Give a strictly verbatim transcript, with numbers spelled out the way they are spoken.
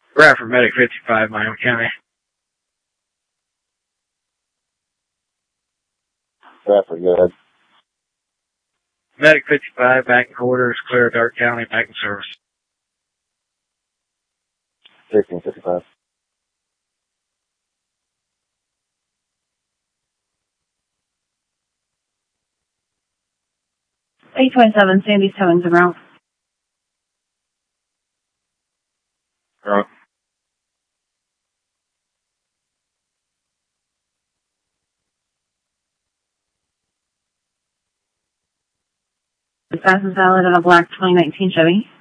Bradford Medic fifty-five, Miami County. Bradford, go ahead. Medic fifty-five, back in quarters, clear Dark County, back in service. sixteen fifty-five. eight twenty-seven, Sandy's towing to ground. Ground. The fastest valid on a black twenty nineteen Chevy.